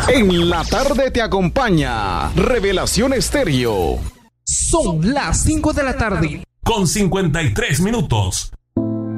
En la tarde te acompaña Revelación Estéreo. Son las 5 de la tarde. Con 53 minutos.